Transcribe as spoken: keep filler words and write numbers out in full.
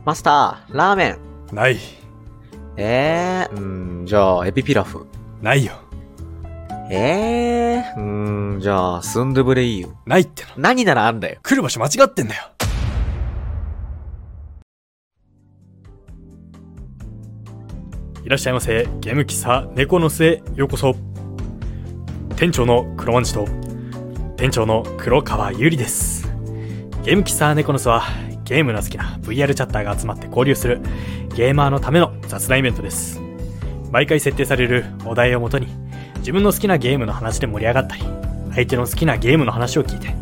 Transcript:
マスター、ラーメン。 ない。 えー、うーん、じゃあ、エビピラフ。 ないよ。 えー、うーん、じゃあ、スンドゥブレイユ。 ないっての。 何ならあんだよ。 来る場所間違ってんだよ。いらっしゃいませ。ゲーム喫茶猫の巣へようこそ。店長の黒万次と店長の黒川ゆりです。ゲーム喫茶猫の巣はゲームの好きな ブイアール チャッターが集まって交流するゲーマーのための雑談イベントです。毎回設定されるお題をもとに自分の好きなゲームの話で盛り上がったり、相手の好きなゲームの話を聞いて